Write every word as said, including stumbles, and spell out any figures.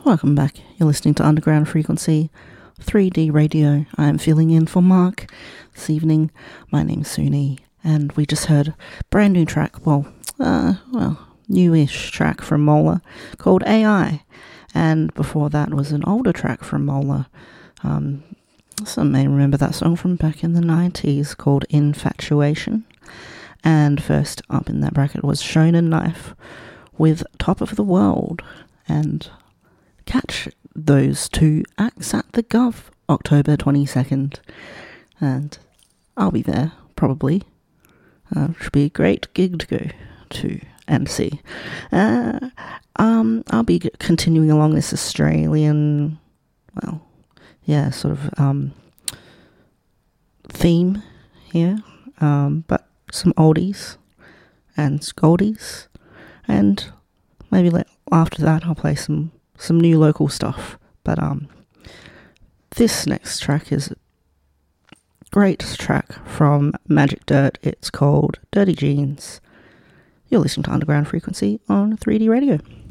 Welcome back. You're listening to Underground Frequency, three D Radio. I'm filling in for Mark this evening. My name's Suni, and we just heard a brand new track, well, uh, well, newish track from Mola called A I. And before that was an older track from Mola. Um, some may remember that song from back in the nineties called Infatuation. And first up in that bracket was Shonen Knife with Top of the World. And catch those two acts at the Gov October twenty-second, and I'll be there probably. Uh, should be a great gig to go to and see. Uh, um, I'll be continuing along this Australian, well, yeah, sort of um, theme here, um, but some oldies and goldies, and maybe let, after that I'll play some some new local stuff. But um, this next track is a great track from Magic Dirt. It's called Dirty Jeans. You're listening to Underground Frequency on three D Radio.